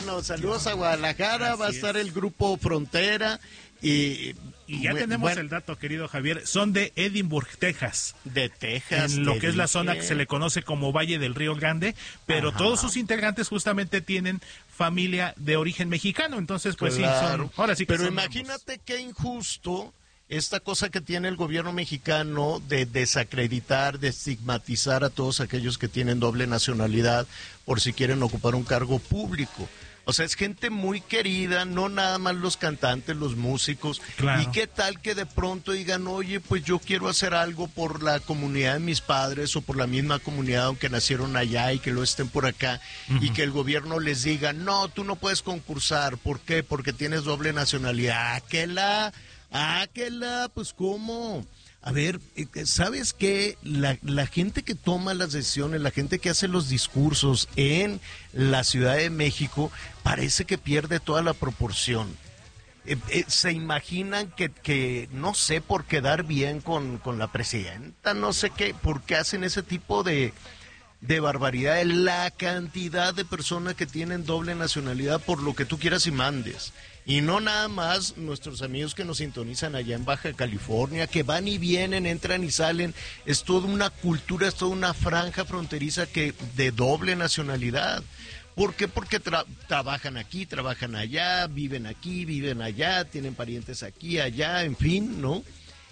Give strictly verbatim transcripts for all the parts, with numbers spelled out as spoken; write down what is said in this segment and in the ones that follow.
bueno, saludos a Guadalajara, va a estar el grupo Frontera y... Y ya bueno, tenemos el dato, querido Javier, son de Edinburgh, Texas. De Texas. En lo que dije. es la zona que se le conoce como Valle del Río Grande, pero Ajá. todos sus integrantes justamente tienen familia de origen mexicano, entonces pues claro. sí, son, ahora sí que Pero son imagínate ambos. qué injusto esta cosa que tiene el gobierno mexicano de desacreditar, de estigmatizar a todos aquellos que tienen doble nacionalidad por si quieren ocupar un cargo público. O sea, es gente muy querida, no nada más los cantantes, los músicos. Claro. Y qué tal que de pronto digan, oye, pues yo quiero hacer algo por la comunidad de mis padres o por la misma comunidad, aunque nacieron allá y que lo estén por acá, uh-huh. y que el gobierno les diga, no, tú no puedes concursar. ¿Por qué? Porque tienes doble nacionalidad. ¿A qué la? ¿A qué la? Pues ¿cómo? A ver, ¿sabes qué? La, la gente que toma las decisiones, la gente que hace los discursos en la Ciudad de México, parece que pierde toda la proporción. Eh, eh, se imaginan que, que, no sé, por quedar bien con, con la presidenta, no sé qué, por qué hacen ese tipo de, de barbaridad. La cantidad de personas que tienen doble nacionalidad, por lo que tú quieras y mandes. Y no nada más nuestros amigos que nos sintonizan allá en Baja California, que van y vienen, entran y salen. Es toda una cultura, es toda una franja fronteriza que de doble nacionalidad. ¿Por qué? Porque tra- trabajan aquí, trabajan allá, viven aquí, viven allá, tienen parientes aquí, allá, en fin, ¿no?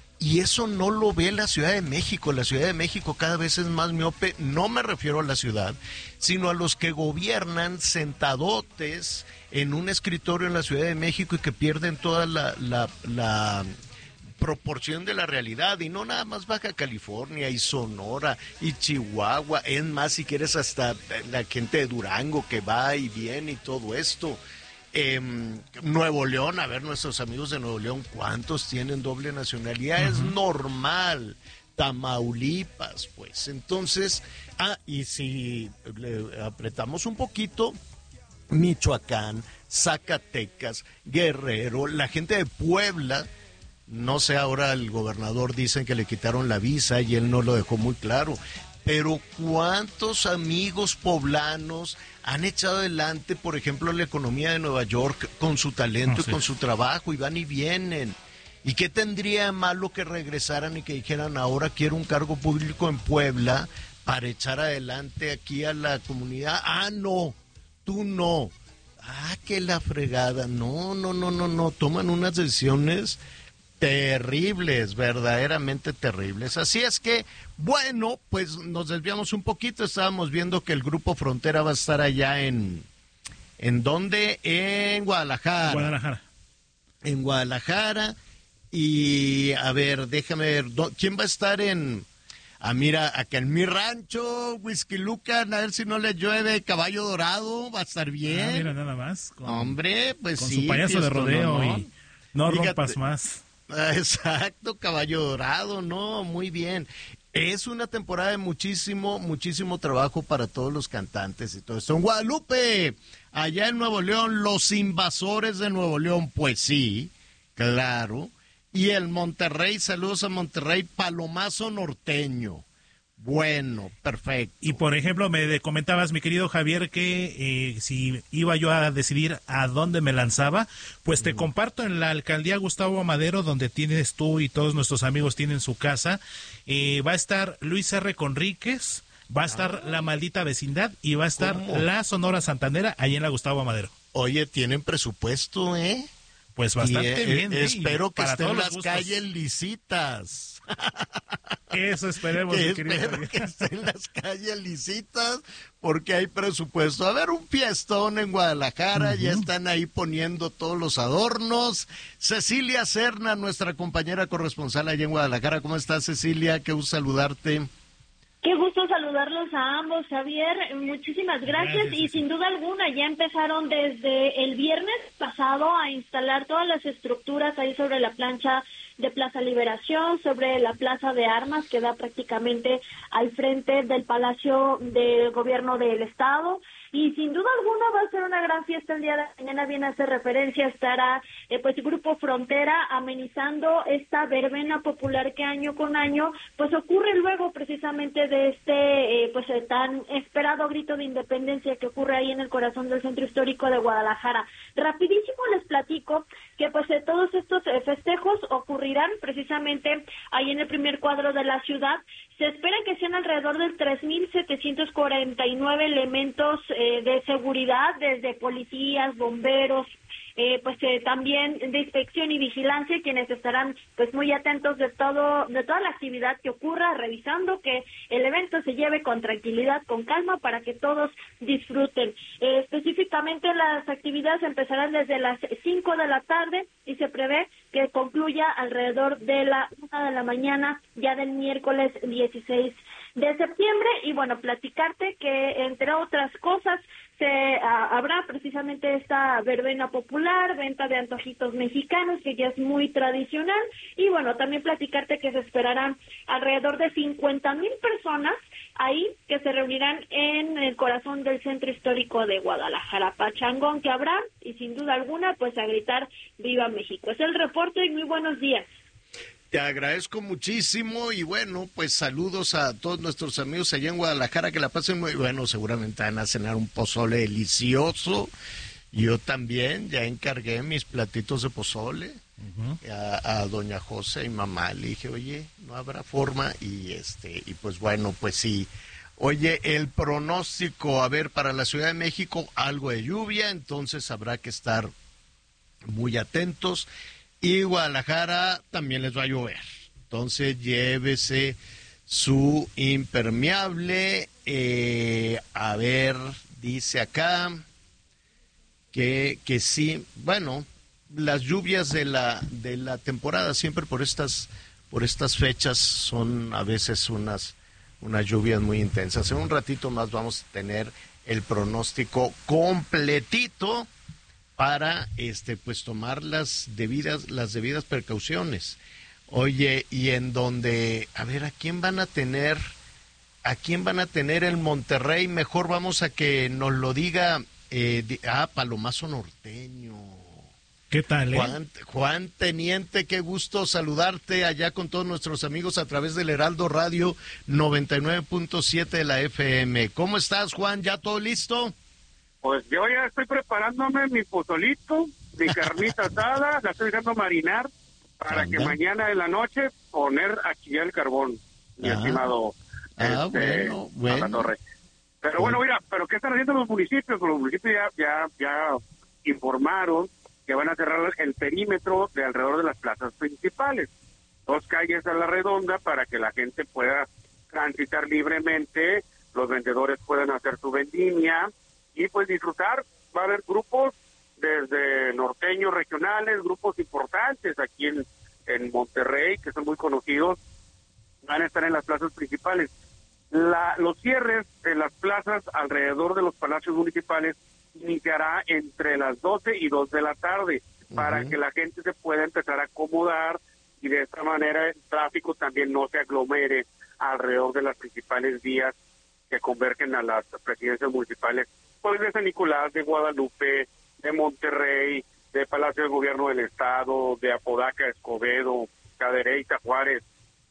Y eso no lo ve la Ciudad de México. La Ciudad de México cada vez es más miope. No me refiero a la ciudad, sino a los que gobiernan sentadotes en un escritorio en la Ciudad de México y que pierden toda la, la, la proporción de la realidad. Y no nada más Baja California y Sonora y Chihuahua. Es más, si quieres, hasta la gente de Durango que va y viene y todo esto. Eh, Nuevo León, a ver, nuestros amigos de Nuevo León, ¿cuántos tienen doble nacionalidad? Uh-huh. Es normal. Tamaulipas, pues. Entonces, ah, y si le apretamos un poquito, Michoacán, Zacatecas, Guerrero, la gente de Puebla, no sé, ahora el gobernador dicen que le quitaron la visa y él no lo dejó muy claro. Pero ¿cuántos amigos poblanos han echado adelante, por ejemplo, la economía de Nueva York con su talento no, sí. y con su trabajo, y van y vienen? ¿Y qué tendría de malo que regresaran y que dijeran, ahora quiero un cargo público en Puebla para echar adelante aquí a la comunidad? Ah, no, tú no. Ah, que la fregada. No, no, no, no, no. Toman unas decisiones terribles, verdaderamente terribles. Así es que, bueno, pues nos desviamos un poquito. Estábamos viendo que el Grupo Frontera va a estar allá en... ¿En dónde? En Guadalajara. Guadalajara. En Guadalajara. Y, a ver, déjame ver. ¿Quién va a estar en...? Ah, mira, acá en mi rancho, Whisky Lucan, a ver si no le llueve, Caballo Dorado, va a estar bien. Ah, mira, nada más. Con, Hombre, pues con sí. Con su payaso fiesto, de rodeo no, no. y no Fíjate, rompas más. Exacto, Caballo Dorado, no, muy bien. Es una temporada de muchísimo, muchísimo trabajo para todos los cantantes y todo esto. En Guadalupe, allá en Nuevo León, los Invasores de Nuevo León, pues sí, claro. Y el Monterrey, saludos a Monterrey, Palomazo Norteño. Bueno, perfecto. Y por ejemplo, me comentabas, mi querido Javier, que eh, si iba yo a decidir a dónde me lanzaba, pues te mm. comparto en la alcaldía Gustavo Amadero, donde tienes tú y todos nuestros amigos tienen su casa, eh, va a estar Luis R. Conríquez, va a estar ah. La Maldita Vecindad y va a estar ¿Cómo? La Sonora Santanera, ahí en la Gustavo Amadero. Oye, tienen presupuesto, ¿eh? Pues bastante y, bien. Eh, ¿eh? espero que estén las gustos. calles lisitas. Eso esperemos, que mi querido espero Javier. que estén las calles lisitas, porque hay presupuesto. A ver, un fiestón en Guadalajara, uh-huh. ya están ahí poniendo todos los adornos. Cecilia Serna, nuestra compañera corresponsal allá en Guadalajara. ¿Cómo estás, Cecilia? Qué gusto saludarte. Qué gusto saludarlos a ambos, Javier. Muchísimas gracias. gracias y sin duda alguna ya empezaron desde el viernes pasado a instalar todas las estructuras ahí sobre la plancha de Plaza Liberación, sobre la Plaza de Armas que da prácticamente al frente del Palacio del Gobierno del Estado. y sin duda alguna va a ser una gran fiesta el día de mañana. Bien hace referencia, estará eh, pues Grupo Frontera amenizando esta verbena popular que año con año pues ocurre luego precisamente de este eh, pues eh, tan esperado grito de independencia que ocurre ahí en el corazón del centro histórico de Guadalajara. Rapidísimo les platico que pues eh, todos estos eh, festejos ocurrirán precisamente ahí en el primer cuadro de la ciudad. Se espera que sean alrededor de tres mil setecientos cuarenta y nueve elementos eh, de seguridad, desde policías, bomberos, eh, pues eh, también de inspección y vigilancia, quienes estarán pues muy atentos de todo, de toda la actividad que ocurra, revisando que el evento se lleve con tranquilidad, con calma, para que todos disfruten. Eh, específicamente las actividades empezarán desde las cinco de la tarde y se prevé que concluya alrededor de la una de la mañana ya del miércoles dieciséis de septiembre. Y bueno, platicarte que entre otras cosas se uh, habrá precisamente esta verbena popular, venta de antojitos mexicanos, que ya es muy tradicional, y bueno, también platicarte que se esperarán alrededor de cincuenta mil personas ahí, que se reunirán en el corazón del centro histórico de Guadalajara. Pachangón que habrá, y sin duda alguna, pues a gritar ¡Viva México! Es el reporte y muy buenos días. Te agradezco muchísimo y bueno, pues saludos a todos nuestros amigos allá en Guadalajara, que la pasen muy bueno, seguramente van a cenar un pozole delicioso. Yo también ya encargué mis platitos de pozole uh-huh. a, a doña José y mamá, le dije, oye, no habrá forma, y este, y pues bueno, pues sí. Oye, el pronóstico, a ver, para la Ciudad de México, algo de lluvia, entonces habrá que estar muy atentos. Y Guadalajara también les va a llover. Entonces llévese su impermeable. Eh, a ver, dice acá que, que sí, bueno, las lluvias de la de la temporada siempre por estas por estas fechas son a veces unas unas lluvias muy intensas. En un ratito más vamos a tener el pronóstico completito para este pues tomar las debidas las debidas precauciones. Oye, y en donde, a ver, ¿a quién van a tener a quién van a tener el Monterrey? Mejor vamos a que nos lo diga eh, di, ah, Palomazo Norteño. ¿Qué tal, eh? Juan, Juan Teniente, qué gusto saludarte allá con todos nuestros amigos a través del Heraldo Radio noventa y nueve punto siete de la F M. ¿Cómo estás, Juan? ¿Ya todo listo? Pues yo ya estoy preparándome mi pozolito, mi carnita asada, la estoy dejando marinar para ¿Anda? que mañana en la noche poner a chillar el carbón, mi ah. estimado ah, este, bueno, bueno. Torre. Pero sí. bueno, mira, pero ¿qué están haciendo los municipios? Los municipios ya, ya, ya informaron que van a cerrar el perímetro de alrededor de las plazas principales. Dos calles a la redonda para que la gente pueda transitar libremente, los vendedores puedan hacer su vendimia, y pues disfrutar. Va a haber grupos desde norteños regionales, grupos importantes aquí en, en Monterrey, que son muy conocidos, van a estar en las plazas principales. La, los cierres de las plazas alrededor de los palacios municipales iniciará entre las doce y dos de la tarde, uh-huh. para que la gente se pueda empezar a acomodar, y de esta manera el tráfico también no se aglomere alrededor de las principales vías que convergen a las presidencias municipales, pues de San Nicolás, de Guadalupe, de Monterrey, de Palacio de Gobierno del Estado, de Apodaca, Escobedo, Cadereyta, Juárez,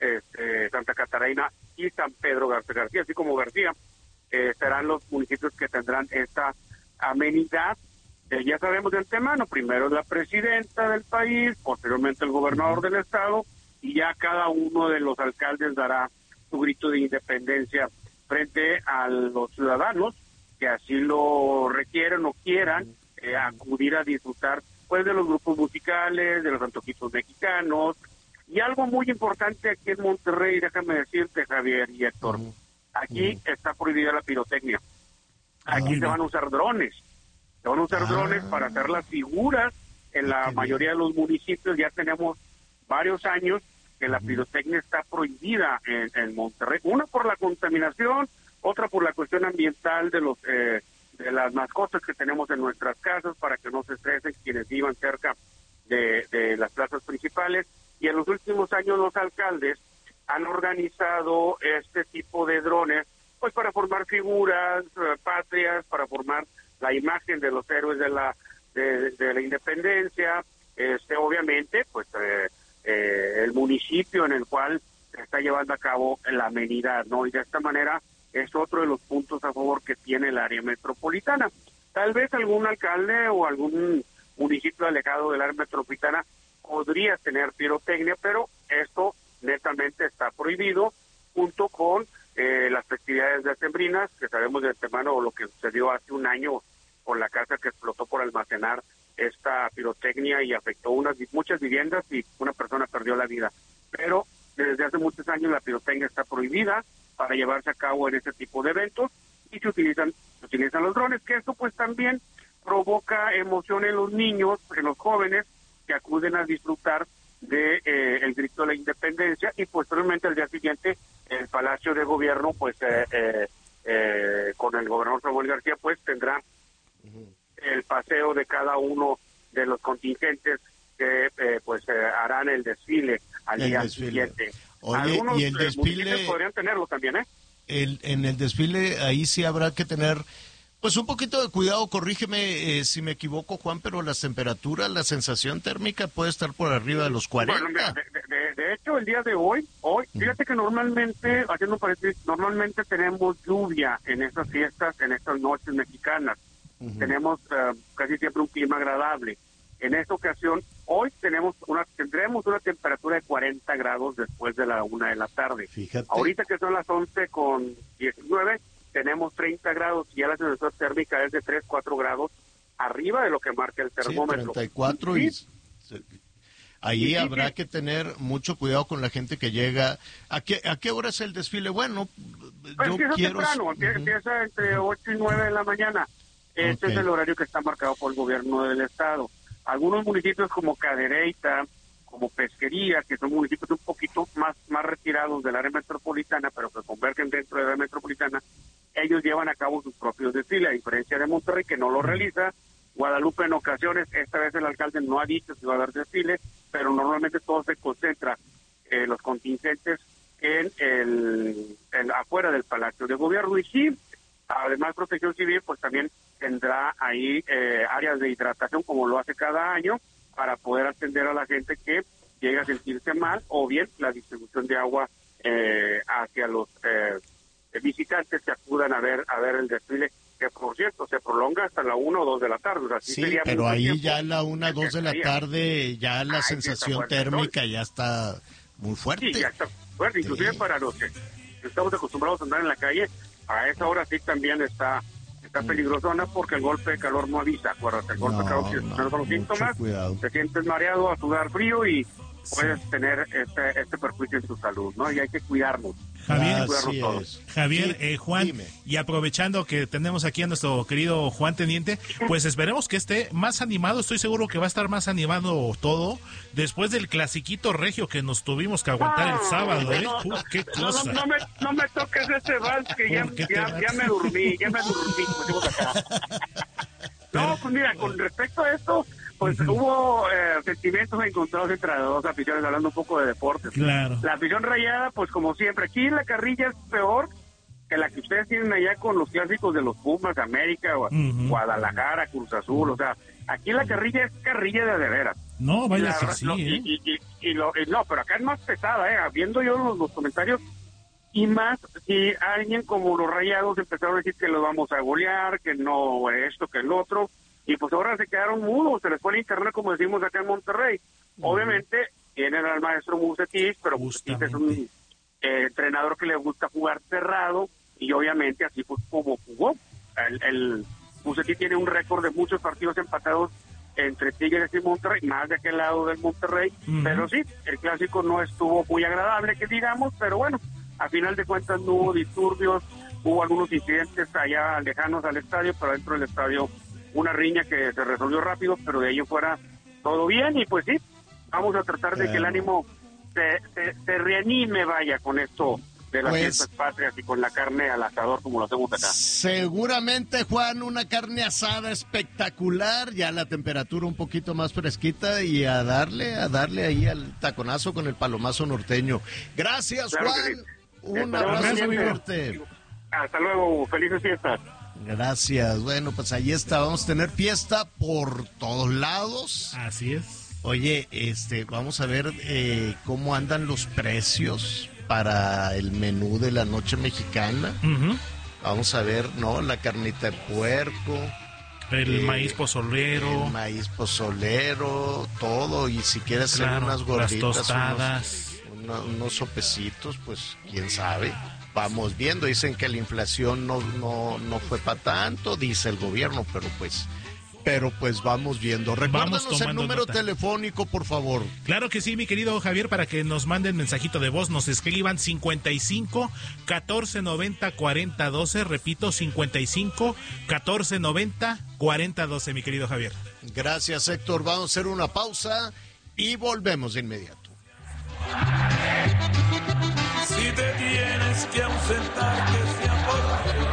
este, Santa Catarina y San Pedro García García, así como García, eh, serán los municipios que tendrán esta amenidad. Eh, ya sabemos de antemano, primero es la presidenta del país, posteriormente el gobernador del estado, y ya cada uno de los alcaldes dará su grito de independencia frente a los ciudadanos que así lo requieren o quieran, eh, acudir a disfrutar pues de los grupos musicales, de los antojitos mexicanos. Y algo muy importante aquí en Monterrey, déjame decirte, Javier y Héctor, uh-huh. aquí uh-huh. está prohibida la pirotecnia. Aquí uh-huh. se van a usar drones, se van a usar uh-huh. drones para hacer las figuras. En la uh-huh. mayoría de los municipios ya tenemos varios años que la pirotecnia está prohibida en, en Monterrey. Una por la contaminación, otra por la cuestión ambiental de los eh, de las mascotas que tenemos en nuestras casas, para que no se estresen quienes vivan cerca de, de las plazas principales. Y en los últimos años los alcaldes han organizado este tipo de drones pues para formar figuras uh, patrias, para formar la imagen de los héroes de la de, de la independencia, este obviamente pues eh, eh, el municipio en el cual se está llevando a cabo la amenidad, ¿no? Y de esta manera es otro de los puntos a favor que tiene el área metropolitana. Tal vez algún alcalde o algún municipio alejado del área metropolitana podría tener pirotecnia, pero esto netamente está prohibido, junto con eh, las festividades decembrinas, que sabemos de antemano lo que sucedió hace un año con la casa que explotó por almacenar esta pirotecnia y afectó unas muchas viviendas y una persona perdió la vida. Pero desde hace muchos años la pirotecnia está prohibida para llevarse a cabo en este tipo de eventos y se utilizan, se utilizan los drones, que esto pues también provoca emoción en los niños, en los jóvenes que acuden a disfrutar de eh, el grito de la independencia, y posteriormente al día siguiente el Palacio de Gobierno pues eh, eh, eh, con el gobernador Samuel García pues tendrá el paseo de cada uno de los contingentes que eh, pues eh, harán el desfile al el día desfile. siguiente. Oye, Algunos y el desfile podrían tenerlo también, ¿eh? El, en el desfile ahí sí habrá que tener pues un poquito de cuidado, corrígeme eh, si me equivoco, Juan, pero las temperaturas, la sensación térmica puede estar por arriba de los cuarenta. Bueno, mira, de, de, de hecho, el día de hoy, hoy, fíjate que normalmente, haciendo un paréntesis, normalmente tenemos lluvia en estas fiestas, en estas noches mexicanas. Uh-huh. Tenemos uh, casi siempre un clima agradable. En esta ocasión, hoy tenemos una, tendremos una temperatura de cuarenta grados después de la una de la tarde. Fíjate. Ahorita que son las once con diecinueve, tenemos treinta grados y ya la sensación térmica es de tres, cuatro grados arriba de lo que marca el termómetro. Sí, treinta y cuatro sí. y... Ahí sí, habrá sí. que tener mucho cuidado con la gente que llega. ¿A qué, a qué hora es el desfile? Bueno, pues yo empieza quiero... temprano, Uh-huh. empieza entre ocho y nueve de la mañana. Este okay. es el horario que está marcado por el gobierno del estado. Algunos municipios como Cadereyta, como Pesquería, que son municipios un poquito más, más retirados del área metropolitana, pero que convergen dentro de la área metropolitana, ellos llevan a cabo sus propios desfiles, a diferencia de Monterrey, que no lo realiza. Guadalupe en ocasiones, esta vez el alcalde no ha dicho si va a dar desfile, pero normalmente todo se concentra, eh, los contingentes, en el, en, afuera del Palacio de Gobierno. Y sí, además Protección Civil, pues también tendrá ahí eh, áreas de hidratación, como lo hace cada año, para poder atender a la gente que llega a sentirse mal, o bien la distribución de agua eh, hacia los eh, visitantes que acudan a ver a ver el desfile, que por cierto se prolonga hasta la una o dos de la tarde. O sea, sí, sí pero ahí tiempo, ya a la una, dos de la tarde, ya la Ay, sensación térmica ya está muy fuerte. Sí, ya está fuerte, inclusive sí. Para los que estamos acostumbrados a andar en la calle, a esa hora sí también está está peligrosona, porque el golpe de calor no avisa. Acuérdate, el golpe no, de calor tiene no, los síntomas, cuidado. Te sientes mareado, a sudar frío y puedes sí. tener este este perjuicio en tu salud, ¿no? Y hay que cuidarnos. Javier, cuidarnos todos. Javier, sí, eh, Juan, dime. Y aprovechando que tenemos aquí a nuestro querido Juan Teniente, pues esperemos que esté más animado. Estoy seguro que va a estar más animado todo después del clasiquito regio que nos tuvimos que aguantar ah, el sábado, ¿eh? No, Uf, qué cosa. No, no, no, me, no me toques ese vals que ya, ya, ya me dormí, ya me dormí, como decimos acá. No, pues mira, con respecto a esto, pues uh-huh. hubo eh, sentimientos encontrados entre las dos aficiones, hablando un poco de deportes. Claro. La afición rayada, pues como siempre, aquí la carrilla es peor que la que ustedes tienen allá con los clásicos de los Pumas, América, uh-huh. Guadalajara, Cruz Azul, o sea, aquí la carrilla es carrilla de de veras. No, vaya la, que sí, lo, ¿eh? Y, y, y, y lo, y no, pero acá es más pesada, ¿eh? Viendo yo los, los comentarios, y más si alguien como los Rayados empezaron a decir que los vamos a golear, que no esto, que el otro, y pues ahora se quedaron mudos, se les fue el internet, como decimos acá en Monterrey. Uh-huh. Obviamente tienen al maestro Bucetich, pero Bucetich es un eh, entrenador que le gusta jugar cerrado, y obviamente así pues como jugó. El, el Bucetich tiene un récord de muchos partidos empatados entre Tigres y Monterrey, más de aquel lado del Monterrey, uh-huh. pero sí, el clásico no estuvo muy agradable, que digamos, pero bueno, a final de cuentas no hubo disturbios, hubo algunos incidentes allá lejanos al estadio, pero dentro del estadio una riña que se resolvió rápido, pero de ahí fuera todo bien, y pues sí, vamos a tratar de que el ánimo se, se, se reanime, vaya, con esto de las pues, fiestas patrias y con la carne al asador como lo hacemos acá. Seguramente, Juan, una carne asada espectacular, ya la temperatura un poquito más fresquita, y a darle, a darle ahí al taconazo con el palomazo norteño. Gracias, claro Juan. Sí. Un abrazo muy fuerte. Hasta luego, felices fiestas. Gracias. Bueno, pues ahí está, vamos a tener fiesta por todos lados. Así es. Oye, este, vamos a ver eh, cómo andan los precios para el menú de la noche mexicana. Uh-huh. Vamos a ver, ¿no? La carnita de puerco. El eh, maíz pozolero. El maíz pozolero, todo. Y si quieres hacer Claro, unas gorditas, las tostadas. Unos, una- unos sopecitos, pues quién sabe. Vamos viendo, dicen que la inflación no, no, no fue para tanto, dice el gobierno, pero pues... Pero pues vamos viendo. Recuérdanos el tomando número nota. telefónico, por favor. Claro que sí, mi querido Javier, para que nos manden mensajito de voz, nos escriban cincuenta y cinco, catorce noventa, cuarenta doce, repito, cincuenta y cinco, catorce noventa, cuarenta doce, mi querido Javier. Gracias, Héctor. Vamos a hacer una pausa y volvemos de inmediato. Si te tienes que ausentar, que sea por